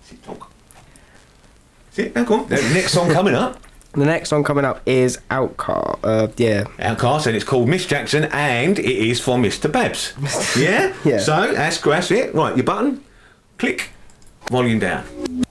Talk. See, go on. The next song coming up. The next one coming up is Outcast. Outcast, and it's called Miss Jackson, and it is for Mr. Babs. Yeah? Yeah. So, that's it. Right, your button. Click. Volume down.